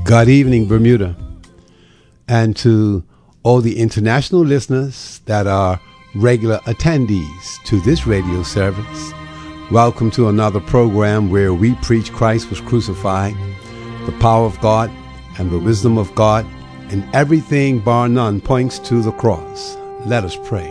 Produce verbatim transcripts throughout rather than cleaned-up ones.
Good evening, Bermuda, and to all the international listeners that are regular attendees to this radio service. Welcome to another program where we preach Christ was crucified, the power of God and the wisdom of God, and everything bar none points to the cross. Let us pray.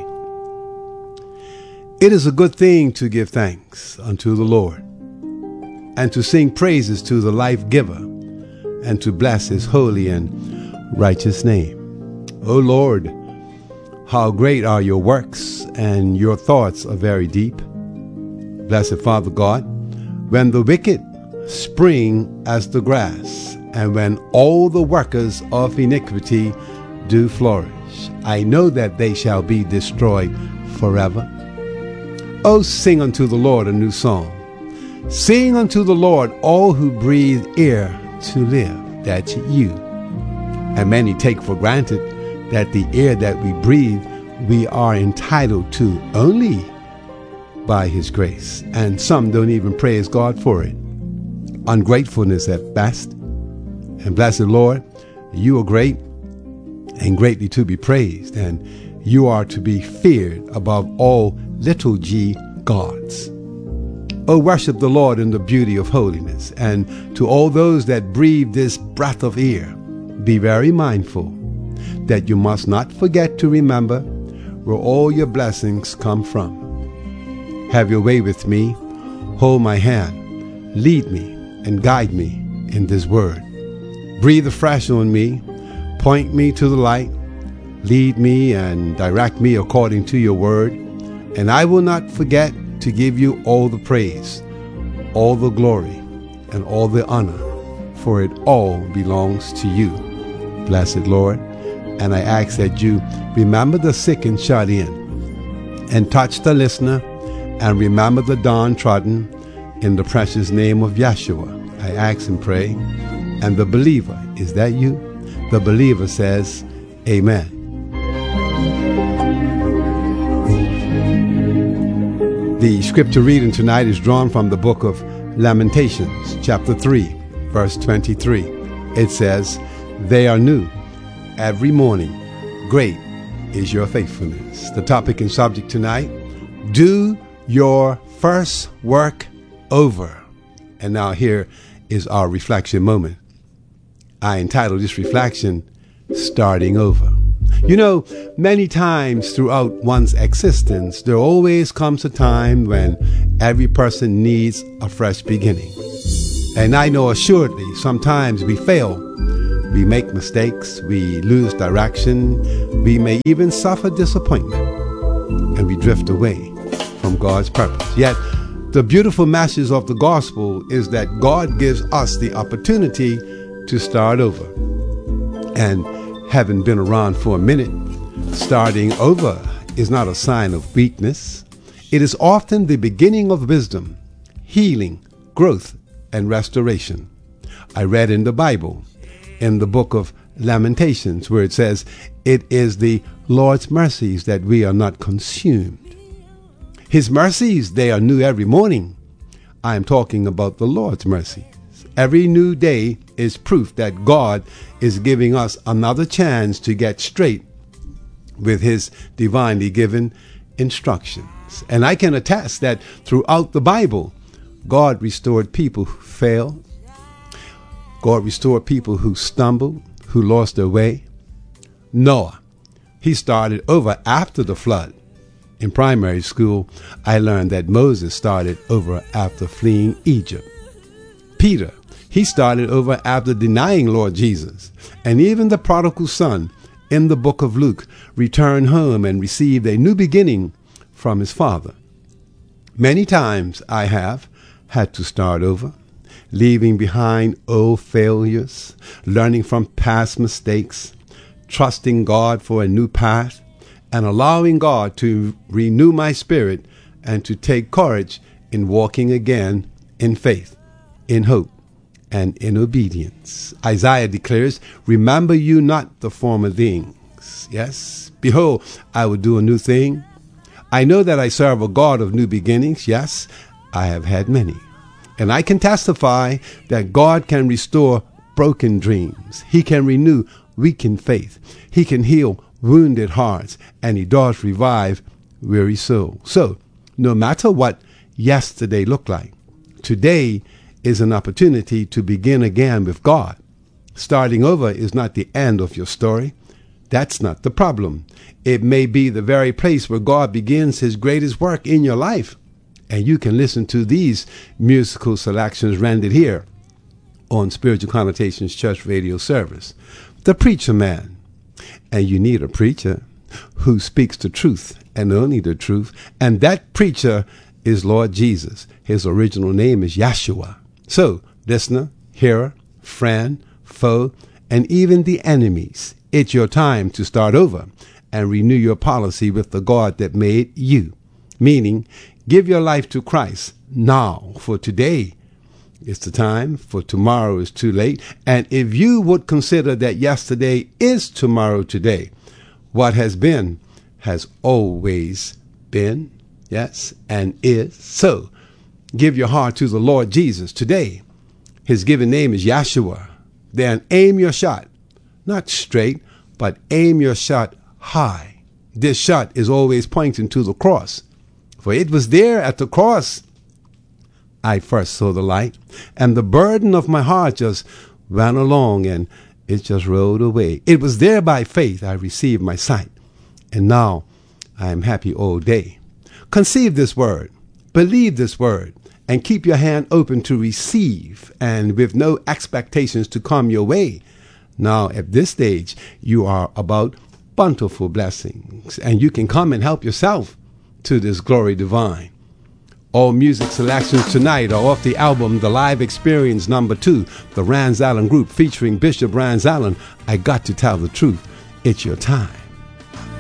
It is a good thing to give thanks unto the Lord, and to sing praises to the life giver, and to bless his holy and righteous name. O Lord, how great are your works, and your thoughts are very deep. Blessed Father God, when the wicked spring as the grass, and when all the workers of iniquity do flourish, I know that they shall be destroyed forever. O sing unto the Lord a new song. Sing unto the Lord, all who breathe air to live. That's you. And many take for granted that the air that we breathe, we are entitled to only by his grace. And some don't even praise God for it. Ungratefulness at best. And blessed Lord, you are great and greatly to be praised. And you are to be feared above all little g gods. Oh, worship the Lord in the beauty of holiness. And to all those that breathe this breath of air, be very mindful that you must not forget to remember where all your blessings come from. Have your way with me. Hold my hand. Lead me and guide me in this word. Breathe afresh on me. Point me to the light. Lead me and direct me according to your word. And I will not forget to give you all the praise, all the glory, and all the honor, for it all belongs to you, blessed Lord. And I ask that you remember the sick and shut in, and touch the listener, and remember the downtrodden, in the precious name of Yeshua. I ask and pray. And the believer, is that you? The believer says, Amen. The scripture reading tonight is drawn from the book of Lamentations, chapter three, verse twenty-three. It says, they are new every morning. Great is your faithfulness. The topic and subject tonight, do your first work over. And now here is our reflection moment. I entitled this reflection, Starting Over. You know, many times throughout one's existence, there always comes a time when every person needs a fresh beginning. And I know assuredly, sometimes we fail. We make mistakes. We lose direction. We may even suffer disappointment. And we drift away from God's purpose. Yet, the beautiful message of the gospel is that God gives us the opportunity to start over. And having been around for a minute, starting over is not a sign of weakness. It is often the beginning of wisdom, healing, growth, and restoration. I read in the Bible, in the book of Lamentations, where it says, it is the Lord's mercies that we are not consumed. His mercies, they are new every morning. I am talking about the Lord's mercies. Every new day is proof that God is giving us another chance to get straight with his divinely given instructions. And I can attest that throughout the Bible, God restored people who failed. God restored people who stumbled, who lost their way. Noah, he started over after the flood. In primary school, I learned that Moses started over after fleeing Egypt. Peter, he started over after denying Lord Jesus. And even the prodigal son in the book of Luke returned home and received a new beginning from his father. Many times I have had to start over, leaving behind old failures, learning from past mistakes, trusting God for a new path, and allowing God to renew my spirit and to take courage in walking again in faith, in hope, and in obedience. Isaiah declares, remember you not the former things. Yes, behold, I will do a new thing. I know that I serve a God of new beginnings. Yes, I have had many. And I can testify that God can restore broken dreams. He can renew weakened faith. He can heal wounded hearts, and he does revive weary souls. So, no matter what yesterday looked like, today is an opportunity to begin again with God. Starting over is not the end of your story. That's not the problem. It may be the very place where God begins his greatest work in your life. And you can listen to these musical selections rendered here on Spiritual Connotations Church Radio Service. The Preacher Man. And you need a preacher who speaks the truth and only the truth. And that preacher is Lord Jesus. His original name is Yeshua. So, listener, hearer, friend, foe, and even the enemies, it's your time to start over and renew your policy with the God that made you. Meaning, give your life to Christ now, for today is the time, for tomorrow is too late. And if you would consider that yesterday is tomorrow today, what has been has always been, yes, and is. So, give your heart to the Lord Jesus today. His given name is Yeshua. Then aim your shot, not straight, but aim your shot high. This shot is always pointing to the cross. For it was there at the cross I first saw the light, and the burden of my heart just ran along and it just rolled away. It was there by faith I received my sight, and now I am happy all day. Conceive this word, believe this word, and keep your hand open to receive, and with no expectations to come your way. Now, at this stage, you are about bountiful blessings, and you can come and help yourself to this glory divine. All music selections tonight are off the album The Live Experience Number Two, the Rans Allen Group featuring Bishop Rans Allen. I got to tell the truth. It's your time.